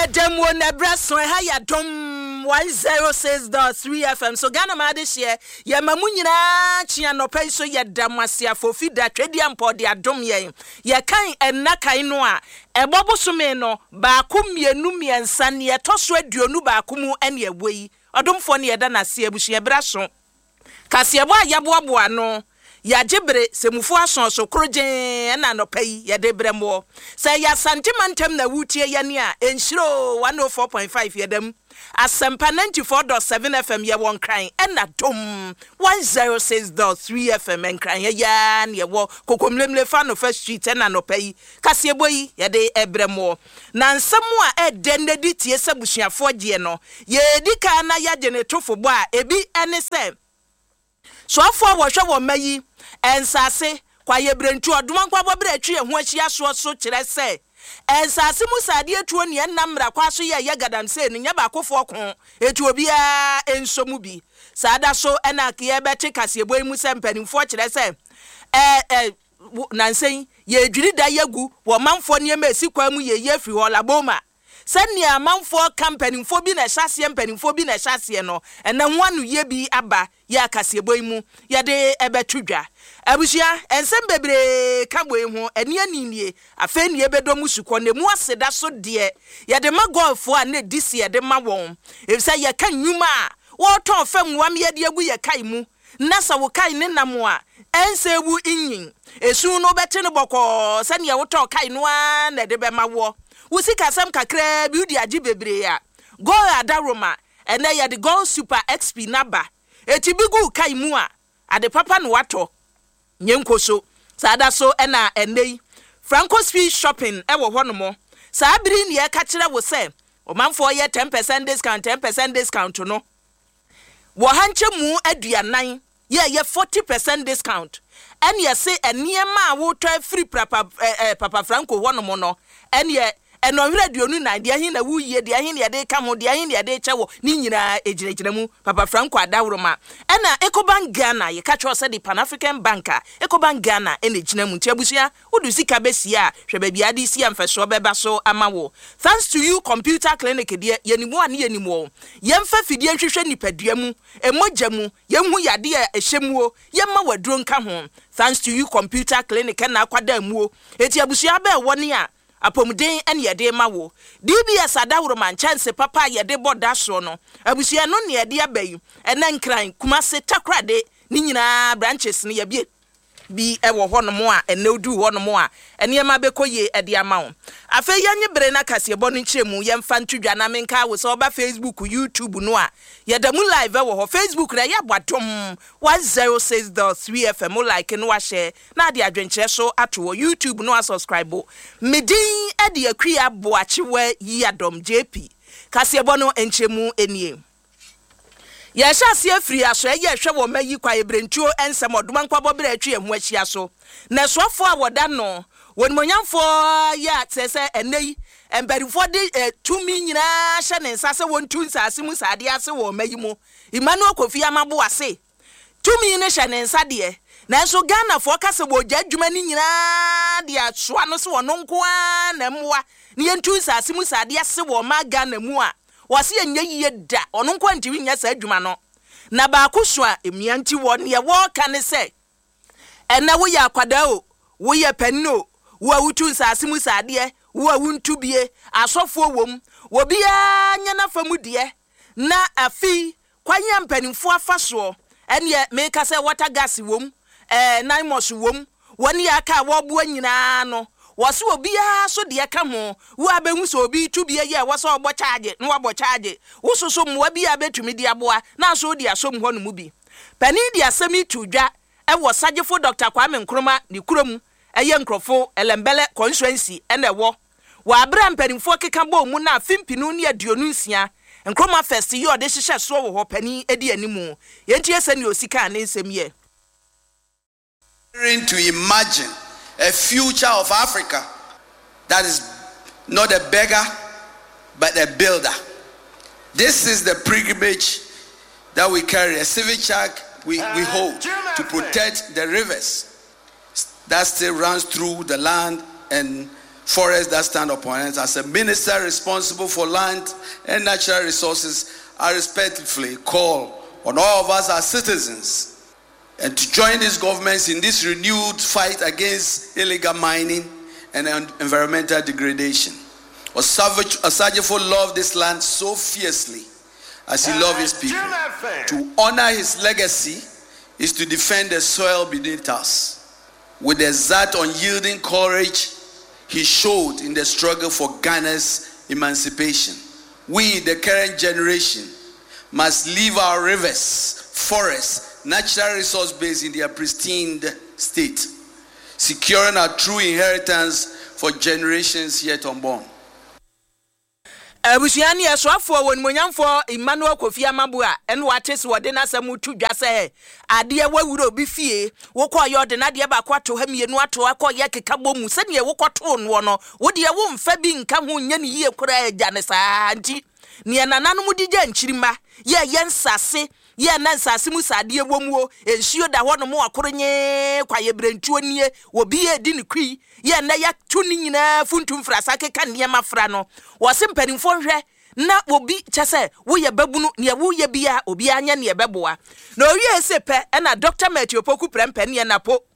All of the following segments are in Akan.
Yadem won a breast, so I had dom 106.3 FM. So Ghana Madishia, Yamamunina, Chiano Peso, Yadamasia for feed that Tradian Pod, Yadom ye, Yakai and Nakainoa, a Bobo Sumeno, Bakum Yenumi and Sania, Toswe Dionu Bakumu and ye way, or don't phone Yadana Siabushia Brasso. Kasiawa Yabuabuano. Ya jebre se mufu ason so krojen na no pay ya debremo se ya santimantem na wutie ya ni a enhiro 104.5 yedam asempa 94.7 FM ya won kran na dom 106.3 FM en kran ya ne wo kokomlemle fa no first street na no pay kaseboyi ya de ebremo na nsem a edenedi tie sabusuafo je no ye dika na ya genetofo bo a ebi ene se so afọ wo hwe wo mayi ensase kwa yebrentu oduma kwa bobre atwi ehu ahia so kire se ensase musade etuo ne namra kwa so ye gadam se ne nya ba kofo ko etu obi a ensomu bi sada so ena ke ye beti kasebo mu se mpanimfo kire se nansen ye dwiri da yagu wo manfo ne ma esikwa mu ye afri ho laboma sani amanfo company fo bi na hyase mpanimfo bi na hyase no ena ho anu ye bi aba ya kasebo mu ya de ebetudwa abusia ensem bebre kaboy ho eni aninie afa ni ebedom suko ne mu aseda so de ya de magolfo a na disi ye de ma won efisa ye kan nwuma a wo ton fam wam ye de agu ye kai mu na sa wo kai ne nam a ensebu inyin esu no bete ne boko sani ye wo ton kai no a na de be ma wo Usika sam kakra bi udi agi bebre ya. Go adaroma ene ya de Gold Super XP naba. Eti bigu kai mu a ade papa no wato. Nyenkoso. Sada so ena enei. Franco's Free Shopping ewo hɔ no mo. Sa abiri ne ye ka kire wo se. Omanfo ye 10% discount 10% discount no. Wo hanche mu aduanan ye 40% discount. En ye se eniema a wo twa free papa Franco hɔ no mo no. En ye eno radio nu na de ahin na wuye de ahin de ka ho de ahin de chewo ni nyina ejirejire mu papa Franco adawroma ena Ecobank Ghana ye ka cho se the Pan African Banker Ecobank Ghana ene gina mu ntiabusia udu sika besia hwe ba bia de si amfeso beba so amawo thanks to you computer clinic de ye nimu ane ye nimu ye mfa fidie hwehwe nipadua mu emogya mu ye hu yade a ehyemuo ye ma waduro nka ho thanks to you computer clinic na akwada mu etiabusia ba woni a apomuden ene yede mawo DBS adawro chance papa yede boda so no abusia no ne yede abayi ene nkran kumase takrade ni nyina branches ne yebie bi ewo hono mo a ene odu hono mo a ene ma bekoye ede amawo afa yanye bere na kasebo no nkyeremu yemfa ntudwa na menka wo so ba Facebook YouTube no a yeda mu live ewo ho Facebook na ya bwadom 106.3 FM like no wa share na de adwenkyere so ato YouTube no a subscribe medin ede akua boachewa yadom JP kasebo no enkyeremu enie ya shase afri aso ye hwe wo mayi kwa ebrentuo ensem odoma nkwa bobere atwi ehu ahia so na sofo a woda no wonmonyamfo ya tsese enei emberifo de tumi nyina hye ne nsase wontu nsase mu sade ase wo mayi mu Emmanuel Kofi Amabo ase tumi ne hye ne nsade na so Ghana fo kase bo adwuma ni nyina de asoa no se wono nko a na mmoa ne yentu nsase mu sade ase wo ma Ghana mu a wase enye yiye da ono nko ntiwi nya sa adwuma no na ba kuso a emianti won ye wo ka ne se ena wo ya kwada o wo ye panno wo awutu nsase mu sade wo awuntubie asofo wom wo bia nya na famu de na afi kwanya mpanimfo afaso ene me ka se water gas wom naimos wom woni ya ka wo bo nyina no wose obia so de ka ho wo abehu so obi tubie ye wose ogbo charge no wabo charge wo soso mwa bia betumi de aboa na so de asom ho no mu bi pani de asemi tudwa e wo sagefo Dr. Kwame Nkrumah ni kurom eye nkrofo elembele constituency ene wo abra mpanimfo keka bo mu na fimpinu ne aduonu nsia Nkrumah first ye ode hihye so wo ho pani edi animu yenti esani osika na nsem ye to imagine a future of Africa that is not a beggar but a builder. This is the pilgrimage that we carry, a civic charge we hold to protect the rivers that still runs through the land and forests that stand upon it. As a minister responsible for land and natural resources, I respectfully call on all of us as citizens and to join these governments in this renewed fight against illegal mining and environmental degradation. Osajifo loved this land so fiercely as he loved his people. To honor his legacy is to defend the soil beneath us. With the exact unyielding courage he showed in the struggle for Ghana's emancipation, we, the current generation, must leave our rivers, forests, natural resource base in their pristine state, securing our true inheritance for generations yet unborn. Abusiani aswafo won monyamfo Emmanuel Kofi Amabua en watese wode na samutu dwa se ade wawuro obi fie wokọ yode na de ba kwato ha mienu ato akọ keka bomu se ne wokoto no no wode wo mfa bi nka ho nya ne yie kura agya ne saa nti ne nananom digya nchirima ye nsase ye na nsase mu sade womuo ensuo da ho no mo akoronye kwaye brentuo nie obi edi ne kwi ye na ya tuni nyina funtum frasa keka ne mafra no wo se mpanimfo hwe na obi chese wo ye babunu ne wo ye bia obi anya ne beboa na owie sepe na Dr. Matthew Opoku prempen ye na po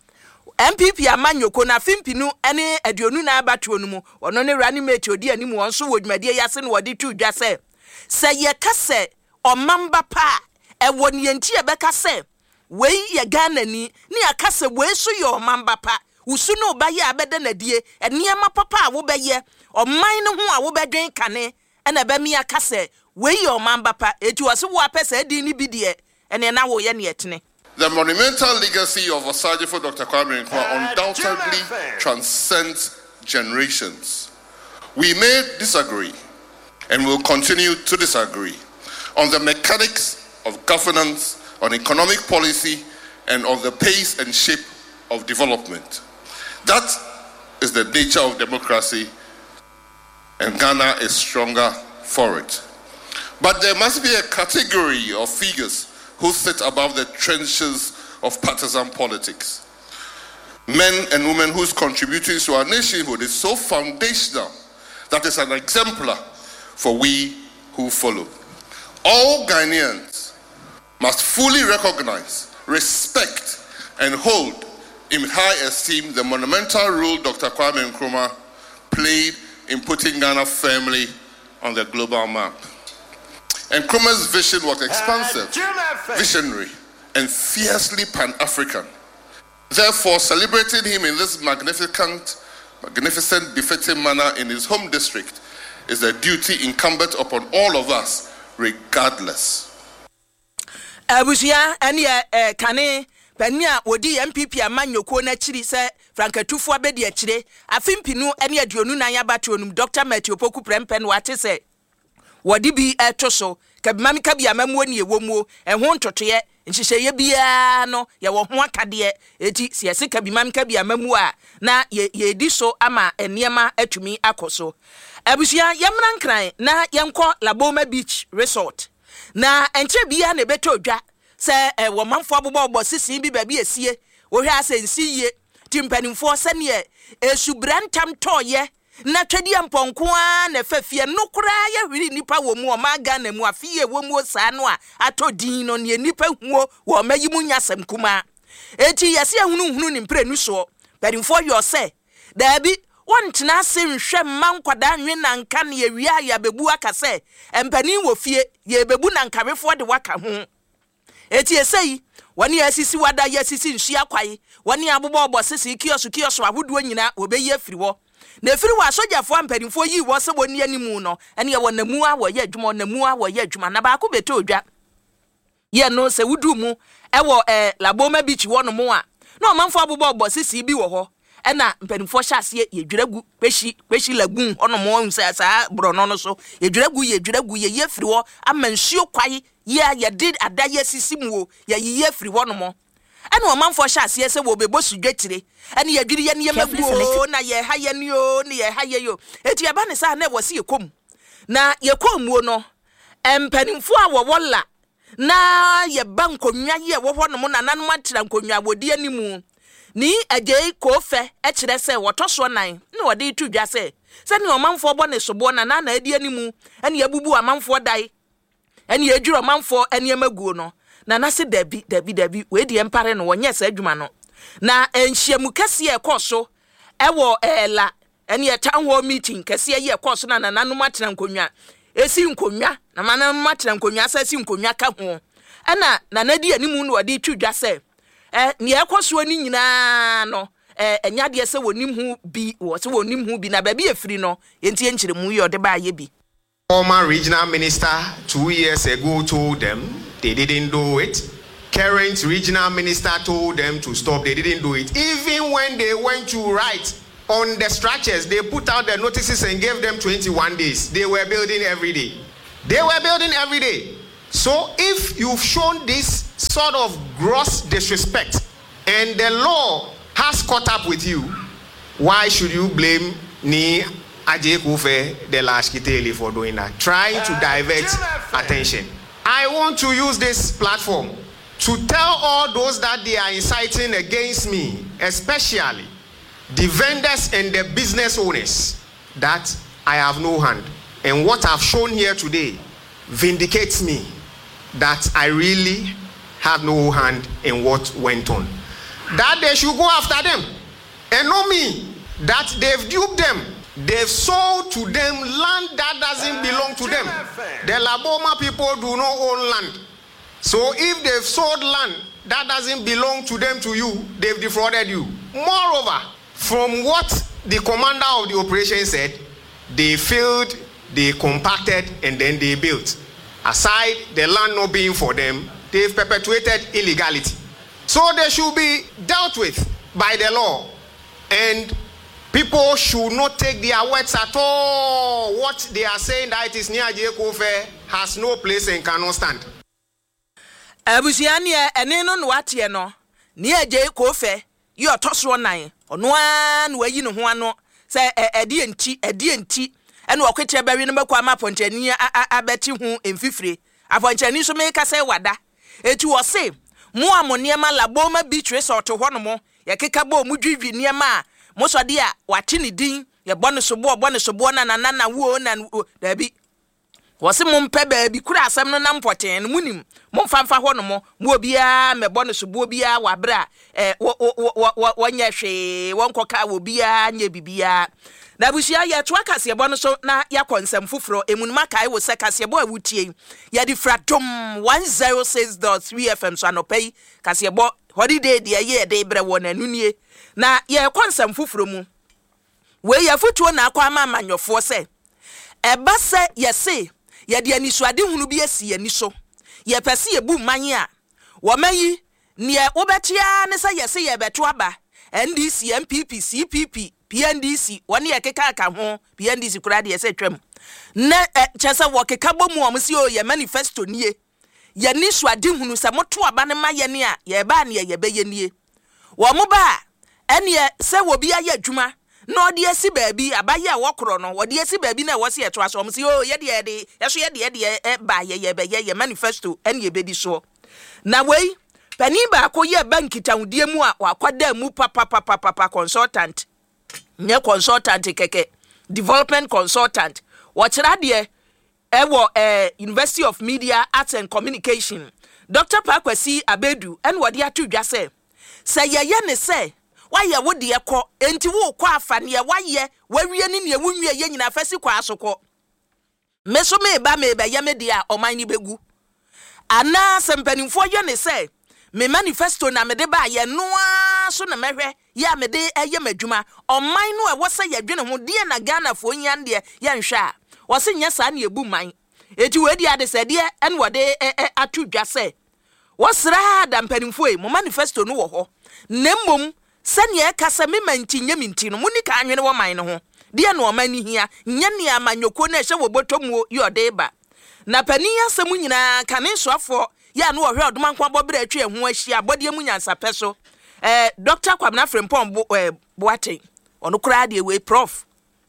MPP amanyoko na fimpinu ene aduonu na abato no mu ono ne rani Matthew odi animu wonso wodwumade yase ne wodi tu dwa se ye kase omamba pa ewo ne enti e beka se wei ye Ghana ni akase wei so ye omamba pa usu no ba ye abede na die eniema papa a wo beye oman ne ho a wo bedwen kane ena ba mi akase wei ye omamba pa eti wo se wo apese di ni bi de ene na wo ye ne etene. The monumental legacy of Osajifo Dr. Kwame Nkrumah undoubtedly transcends generations. We may disagree and will continue to disagree on the mechanics of governance, on economic policy, and on the pace and shape of development. That is the nature of democracy, and Ghana is stronger for it. But there must be a category of figures who sit above the trenches of partisan politics. Men and women whose contributions to our nationhood is so foundational that it's an exemplar for we who follow. All Ghanaians must fully recognize, respect, and hold in high esteem the monumental role Dr. Kwame Nkrumah played in putting Ghana firmly on the global map. Nkrumah's vision was expansive, visionary, and fiercely Pan-African. Therefore, celebrating him in this magnificent, befitting manner in his home district is a duty incumbent upon all of us, regardless. Abusia ani kane pania odi MPP amanyoko na chiri se Frankatufo abedi achire afimpinu ani aduonu na yabato onum Dr. Matthew Opoku prempen wate se wodi bi etoso kabimami kabi amamuo ne ewomuo ehwo ntotoye nhihye bia no ye wo ho akade eti siese kabimami kabi amamuo a na ye di so ama eniema atumi akoso abusia yemra nkran na yenko Laboma Beach Resort na enche bia na beto dwa se wo manfo abobbo sisi bi ba bi esie wo hwe asensi ye timpanimfo se ne esubrantam toye na twedi amponko a na fafie no kura ya hwiri nipa wo mu o maga na mu afie wo mu sa no a atodin no ne nipa huo wo mayimu nyasem kuma eti yase ahunu ni mprenu so panimfo yo se dabi wontena se nhwe mankwada nwe na nka na yewia ya bebu aka se empani wo fie ye bebu na nkawefo de waka ho eti esei wani asisi wada yasisi nhia kwai wani abobbo sisi kioso ahodo nyina obeyi afiri wo na efiri wa sojafo ampanimfo yi wo se woni animu no ene ye wonamu a wo ye adwuma namu a wo ye adwuma na ba ko beto odwa ye no se wudu mu ewo Laboma Beach wono mu a na omanfo abobbo sisi bi wo ho ena mpanimfo hyase ye dwiragu kweshi lagun ono mo nsa sa bro no so ye dwiragu ye firi wo amansuo kwai ye did adaye sisi mu ye firi wo no mo ena omanfo hyase se wo bebo sudwetire ena ye dwiri ye ne mabuo na ye haye ne yo ne ye haye yo eti aba ne sa na wo se ye kom na ye komuo no empanimfo a wo wola na ye bankonwa ye wo ho no mo na nanom atira nkonwa wodi animu ni agye kofe ekire se wotoso nan na wode tu dwa se ni omanfo bo ne sobo na na adi animu ene abubu amanfo dai ene adwuro amanfo ene maguo no na se dabi we di empare no wonye sa adwuma no na enhyiamu kase ekoso ewo la ene town hall meeting kase ye ekoso na nanom atena nkonwa esi nkonwa na manam atena nkonwa sa esi nkonwa ka ho ena na di animu no wode tu dwa se ni ekoso ni nyina no enyade se wonim hu bi wo se wonim hu bi na ba bi efiri no enti enkyere mu ye ode ba ye bi. Former regional minister 2 years ago told them they didn't do it. Current regional minister told them to stop. They didn't do it. Even when they went to write on the structures, they put out the notices and gave them 21 days. They were building every day. So if you've shown this sort of gross disrespect and the law has caught up with you, why should you blame Ni Ajay Kufe de Lashkiteli for doing that? Trying to divert attention. I want to use this platform to tell all those that they are inciting against me, especially the vendors and the business owners, that I have no hand. And what I've shown here today vindicates me that I really have no hand in what went on. That they should go after them and not me, that they've duped them. They've sold to them land that doesn't belong to them. The Laboma people do not own land. So if they've sold land that doesn't belong to them, to you, they've defrauded you. Moreover, from what the commander of the operation said, they failed, they compacted, and then they built. Aside the land not being for them, they've perpetuated illegality. So they should be dealt with by the law. And people should not take their words at all. What they are saying that it is near Ajay Kufe has no place and cannot stand. Abusiani eneno no atie no ni Ajay Kufe yo toso nan ono an wayi ne ho ano se edi enti ene okwete bawe no makwa ma pontani abeti hu emfifire apontani so me ka se wada eti wo se mu amoniema Laboma Beach Resort ho no mo ye keka bo mu dwidwi niema mo so de a wate ne din ye bone sobo na wo na dabi wo se mo mpe ba bi kura asem no na mpoten no munim mo mfamfa ho no mo obia me bone sobo obia wabra wonya hwe wonkoka obia nya bibia na bushia ye to akase bone so na ya konsem fufuro emunuma kai wo se kase bo awutie ye di fratom 106.3 FM so anopai kase bo holiday de ye de bre wo na nunie na ye konsem fufuro mu we ya futuo na akwa amanyofo se eba se ye se ye de anisuade hunu bi asi ani so ye pese ye bu manye a wo mayi ne wobetia ne se ye se ye beto aba NDC MPP CPP PNDC woni ye keka ka ho PNDC kura de ye se twam na chese wo keka bomu o msi o ye manifesto nie ye ni suade hunu se moto aba ne maye ne a ye ba ne ye be ye nie wo mo ba ene se wo bi aye adwuma na odi esi baabi abaye a wokro no odi esi baabi na wo se eto aso msi o ye de yeso ye de ba ye be ye manifesto ene ye be di so na wei pani ba ko ye bank tawudie mu a wakwada mu papa consultant nye consultant keke development consultant wachira de ewo University of Media Arts and Communication Dr. Pakwasi Abedu en wode atudwa se ye ne se waye wode ekọ enti wo kọ afa ne waye wawie ne ne wunwie ye nyina fasi kwa asokọ meso meba ye me dia oman ni begu ana sempanimfo ye ne se me manifesto na me de ba ye noa so na mehwe ya me de eye madwuma oman no e wo se ye dwene ho de na Ghana fo nyan de ye nhwe a wo se nya sa na ebu man eti we di ade se de en wode atudwa se wo sra da mpanimfo e mo manifesto no wo ho nemmom se ne e kasa me manti nya minti no muni ka anwene wo man no ho de na o man ni hia nya ne amanyoko na hye wo botomu yo de ba na pani asem nyina kane soafo ya no ohwe odoma nkwa bobere atwe ho ahia bodie mu nyansa peso Dr. Kwabena Frimpong Boate ono kura de we prof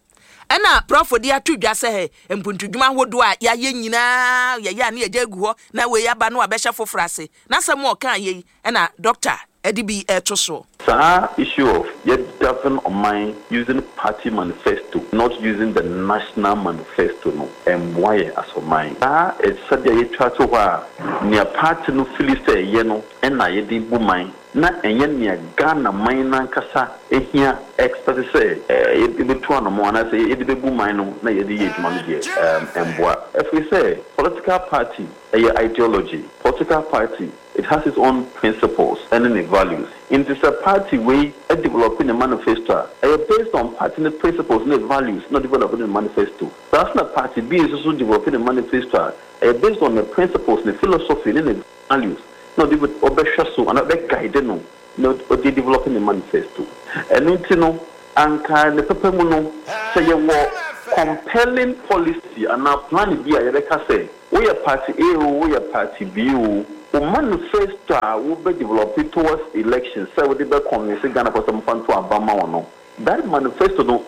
ena prof de atudwa se he empuntudwuma hodo a ya ye nyina ya na eja gu ho na we ya ba no abehye fofrase na sem o kan ye ena doctor edibi etoso issue of yet govern on my using party manifesto, not using the national manifesto, no, and why as of mine. It's said that you try to near party no feel say, you know, and I did mine. Na enye near Ghana mine kasa ehia expert say e be to no na say e be bu mine no na ye dey edwuma me emboa. If we say political party ideology, political party, it has its own principles and its values. It is a party way developing a manifesto based on party principles and values, not developing a manifesto. That's not party B is also developing a manifesto based on the principles, the philosophy, and the values. No, they would obey so and obey guide no, but they developing a manifesto. And you know, and kind of people know say you want compelling policy and now plan B. I say we are party A, we are party B. The manifesto will be developed towards elections. So we did convince Ghana for some fun to Obama or no. That manifesto no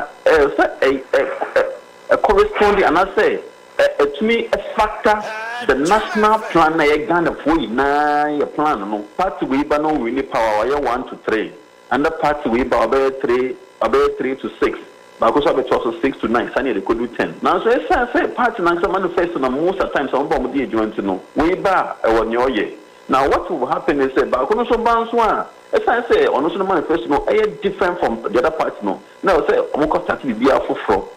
a corresponding and I say to me a factor. The national plan na Ghana for na your plan no party we ba no win power 1 to 3 and the party we ba about 3 to 6 because about also 6 to 9 sani they could do 10 now so say party na manifesto na most of times some bomb dey join to know we ba e won yoye now what will happen is say ba kono so ban so a say ono so manifesto no different from the other party no now say omo start to be afoforo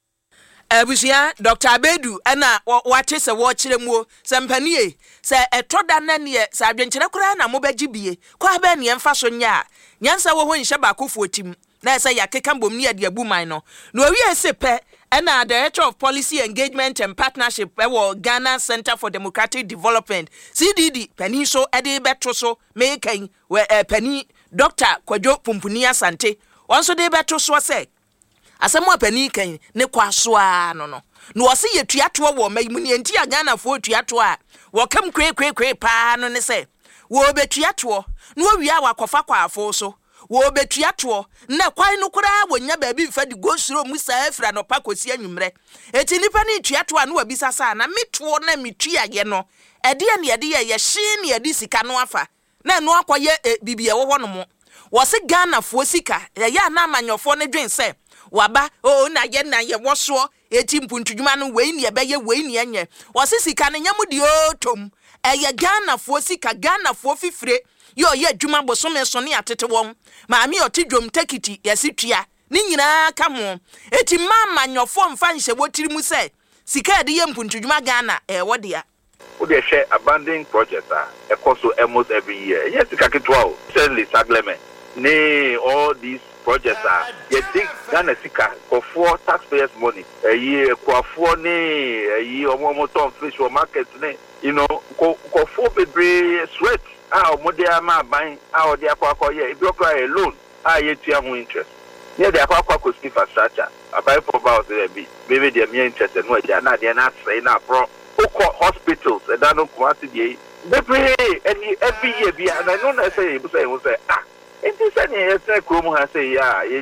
Abusia Dr. Abedu ana wate se wo kire mu se mpanie se etoda na ne se adwenkyere kura na mobagibie kwa ba ne mfa so nya nyansa wo ho nhye ba kofo tim na se yakeka mbom ne ade abuman no na owie se pe ana Director of Policy Engagement and Partnership ewo Ghana Center for Democratic Development CDD pani so ede beto so mekan we pani Dr. Kwadwo Pumpuni Asante onso de beto so se asemu apani kan ne kwaso a no wo se yetuato wo maimuni enti Ghana fo tuato a wo kam kwe pa no ne se wo betuato no wi a wakofa kwafo so wo betuato na kwan no kura wonya ba bi mfa di gosuro mu sa afra no pa kosi anwumre eti nipa ne tuato a no wabisa sa na meto na metuaye no ede ne ede ye hye ne ede sika no afa na no akoye bibie wo ho no mo wo se Ghana fo sika ya na amanyofo ne dwen se waba na ye woso eti mpuntudwuma no wei ne beye wei ne enye wosisika ne nyamudi otom eye Ghana fo sika Ghana fo fifire yo ye adwuma bosome so ne atete won maami otidwom tekiti yesitua ni nyina ka ho eti mama nyofo mfa nhye wotiri mu se sika de ye mpuntudwuma Ghana wode ya wode hye abandoned project a cost almost every year yes sika ketwa o certainly sagleme ne all these projects are you think Ghana sika for taxpayers money a year for ne a year omo ton fish for market ne you know ko for bebre sweat omodia ma ban odi akwa ye if you cry alone ye tua ho interest near the akwa ko infrastructure abai for about be maybe they me interest no dia na dia na say na pro hospitals and that no quantity dey bebre every year be and I know na say you say it is any ethnic room has say yeah ye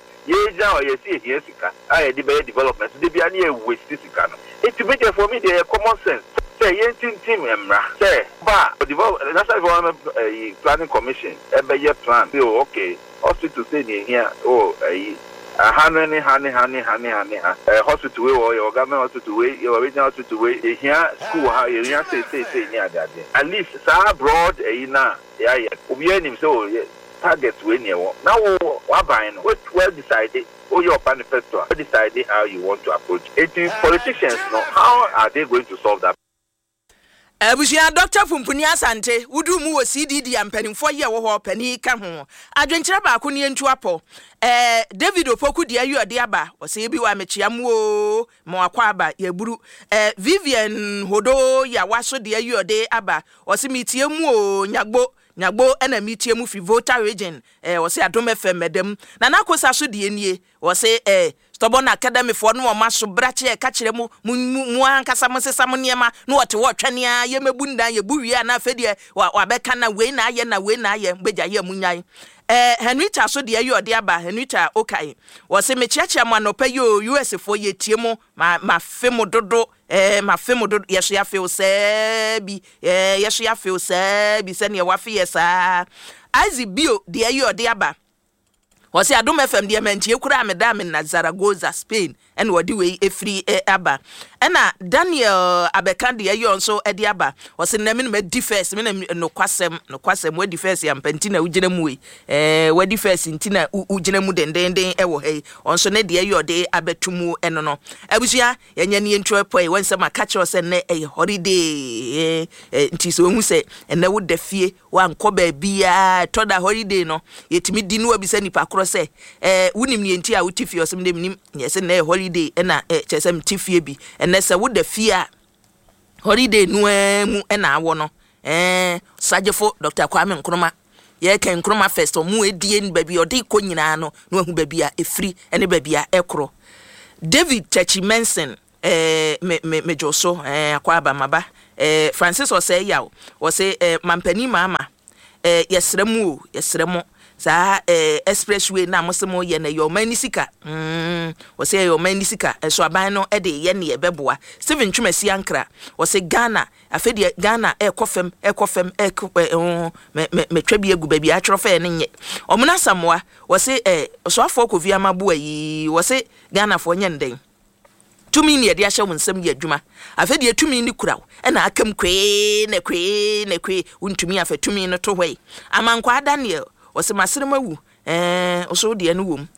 or ye see here sika I dey development dey be any waste sika no it be there for me dey common sense say ye team emra say ba develop national development planning commission be ye plan say okay hospital say near here honey hospital way or government hospital way your original hospital way here school how you say near that at least so broad na yeah obi anim say targets when you want. Now, what well decided, or your manifesto, decided how you want to approach it. Politicians know how are they going to solve that? Abusia Dr. Pumpuni Asante, wudu mu CDD ampeni for ye wo pani ka ho. Adwenkyere ba ko ne entu apo. David Opoku de ayu ade aba, o se bi wa mechiam o, mo akwa aba ye buru. Vivian Hodo ya waso de ayu ade aba, o se mitie mu o nyagbo ena mitie mu fi voter region o se Adom FM medem na nakosa so de enie o se stubborn academy for no maso brache ka kire mu ankasa mo sesa mo niema no wote wo twene a ye mebunda ye buwie na afedie wa beka na we na aye mbeja ye munyan Henrita so de ayo de aba Henrita okay wo se mechiachia mo anopa yo US for ye tie mo ma femo dodo yeso ya feel se bi yeso ya feel se bi se ne wa fe yesa Azi bio de ayo de aba Wose Adom FM de mantie kura amedam na Zaragoza Spain and wodi we efri aba na Daniel Abeka de ayo nso de aba wose na me no di first me no kwasem wadi first ya mpantina ugina mu we wadi first ntina ugina mu dendenden ewo hei onso ne de ayo de abetumu eno no abusua yenya ne ntro poi wonse makache ose ne holiday nti so hu se na wo da fie wa nko ba bia toda holiday no yetimi di no abisa nipa se wunim ne enti a wutifie osem dem nim yese na holiday na chesem tifie bi ene se wo da fie holiday no mu na awo no Sajefo Dr. Kwame Nkrumah ye ken Nkrumah first mu edie ni baby odi ko nyina no no hu baby a efri ene baby a ekro David Techi Mensen me joso akwa abamaba Francis ose yawo ose mampani mama yesremu sa expressway na mosemo ye na yo manisika wose yo manisika so aban no e de ye ne ebeboa Steven Twumasi Ankra wose Ghana afedi Ghana ekofem me twabi egu ba bi atrofa ne nye omuna samwa wose so afọ Kofi Amabu ayi wose Ghana fo nye nden tumi ne de ahye wonsam ye adwuma afedi tumi ni kuraw e na akam kwe untumi afa tumi no to hwei amankwa Daniel wose masiremawu oso de anu wom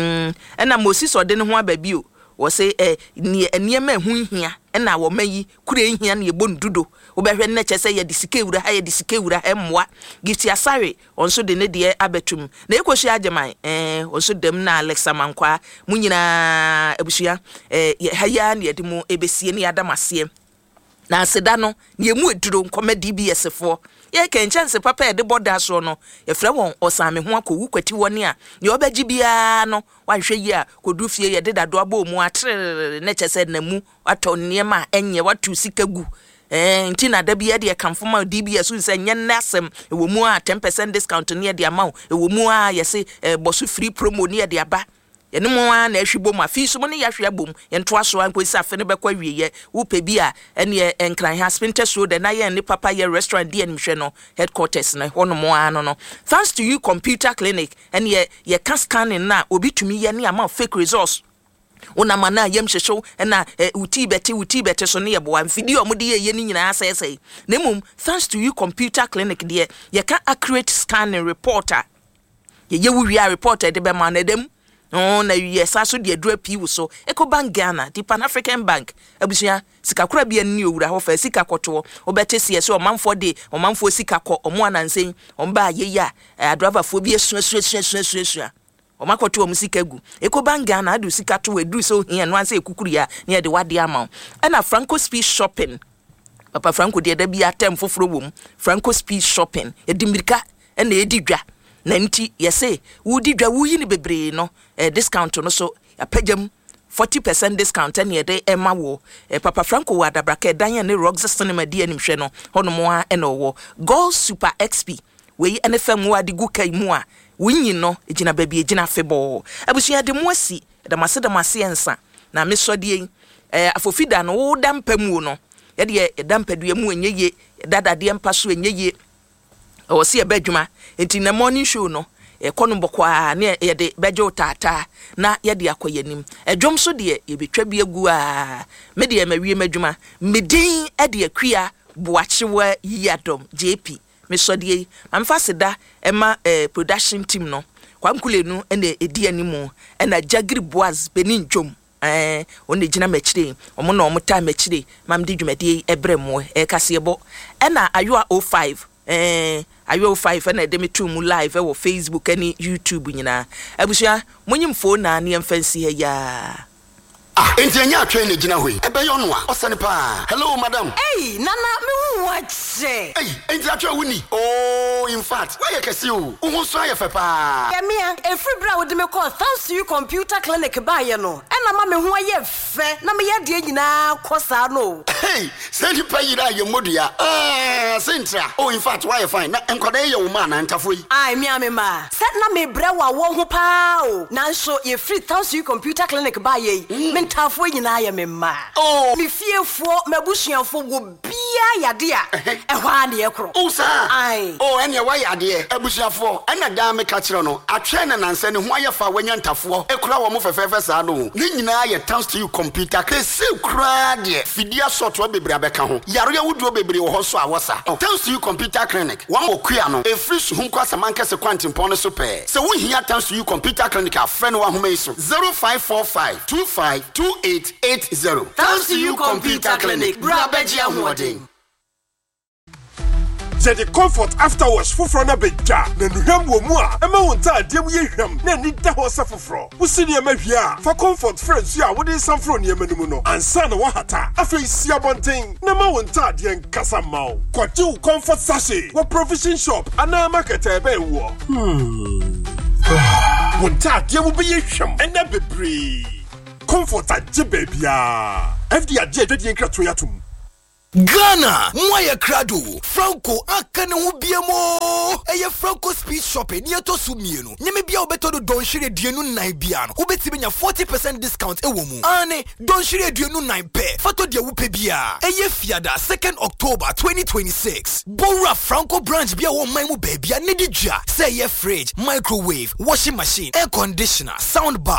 na Moses ode ne ho ababio wose niema hu hia na wo mayi kura hia na yebo ndudo wo behwe ne chese ye disikewura emmoa gifti asare onso de ne de abetum na ekohyi ageman onso dem na Alexa Mankwa munyina abusua haya na yedemu ebesie ne yadamase na aseda no ne emu eduro nkoma DBS fo ye ken chance papa de boda so no ye fra won osame ho akowu kwati woni a ye obagi bia no wanhwe yi a kodu fie ye de dado aba omu atre ne chese na mu ato niema enye watu sikagu nti na da bia de kamfoma DBS so se nye nasem ewo mu a 10% discount ne de amount ewo mu a ye se bosu free promo ne de aba ye no mo na ahwibo ma fi so mo ne yahwe abom ye nto aso an kwesi afe ne bekwa wieye wo pe bia ene enkran ha spinter so de na ye ne papa ye restaurant de enhwe no headquarters na hono mo ano no thanks to you computer clinic ene ye can scanning na obi tumi ye ne ama fake results una mana yem hwehwo na uti bete so ne ye bo video mo de ye ni nyina asese na mum thanks to you computer clinic de ye can accurate scanning reporter ye wo wi reporter de be ma na dem na yesa so de adura pi wo so Ecobank Ghana the Pan African Bank abusua sika kura bia ni owura ho fa sika koto obete sie so omanfo de omanfo sika ko omo anansen omba yeya adriver fo bi esu omakoto omu sika gu Ecobank Ghana adu sika to edu so hia no anse ekukuru ya ne de wade ama na Franco Speed Shopping papa Franco de da bia tem foforo wom Franco Speed Shopping edimirika na edidwa na nti yese wudi dwa wuyi ni bebre no discount no so apagam 40% discount na yede ema wo papa Franco wa dabraka dan ne Rox Cinema di animhwe no hono mo a na wo Gold Super XP we NFM wa de gukai mu a winyi no ejina babie ejina febo abusua de mo asi da mase ensa na mesodie afofida no wo dampamu no yede dampadua mu enyeye dadade empa so enyeye o se ebadwuma enti na morning show no ekono bokwa na ye de bejo tata na ye de akoyanim edwom so de ye betwa bi agu a me de mawie madwuma medin e de akua boachewa yadom JP me so de amfa seda ema production team no kwamkulenu ene edi animu ena Jagri Boaz Benin Jom on gina mechire omo na omo ta mechire mam di dwumade ebremo kasebo ena ayoa 05 ayo 5 na dem tu live wo Facebook and YouTube nyina abusua monyim phone na ne mfansi ha ya enti anya atwe ne gina hoi ebe yo no a osane pa hello madam nana me wache enti atwe wuni oh in fact why you kesi o wo so aye fa pa ya mia every bra would me call thanks to you computer clinic ba ye no na ma me ho aye fe na me ye de nyina kosa no send pa yira ye modua sentra oh in fact why you fine na enkoda ye wo ma na ntafo yi mia me ma set na me bra wa wo ho pa o na so ye free thanks to you computer clinic ba ye tafo fo nyina ya memma Oh. me fiefo mabusuafo wo bia yade a ehwa na yekro O sa ai o ene wa yade abusuafo ena da me ka kire no atwe na nanse ne ho ayefa wanya ntafo ekura wo mo fefefe sa no ne nyina ye thanks to you computer kese kura de fidia software bebre abeka ho yaro ya wuduo bebre wo ho so awosa thanks to you computer clinic one okua no e free so hunko asamanka se kwantimpon no so pe se wo hia thanks to you computer clinic afre no wa homa iso 0545252880 thanks to you computer clinic bra beji ahoden. Say the comfort afterwards for na beja na nuham wo mu a ema wonta adem ye hwam na ni da ho safofro wo sini ema hwia for comfort friends you a wo dey samfro ne ema numu no ansa na wo hata afei sia bonten na ma wonta adem kasa maw kwaji comfort sachet wo provision shop ana market ebe wo wonta adem wo be ye hwam ena bebre comfort age babia fd age adwedie nkrato yatum Ghana, Mwaya Krado, Franco, Akane Hubiamo, Eye Franco Speed Shopping, Nieto Sumieno, Nemibia Beto Don Shire Dienu 9 Biano, Ubetibinya 40% discount Ewomu, Ane, Don Shire Dienu 9 Pe, Fato Dia Upebia, Eye Fiada, 2nd October 2026, Bora Franco branch Bia Wo Maimu Baby, Nedija, say fridge, microwave, washing machine, air conditioner, sound bar.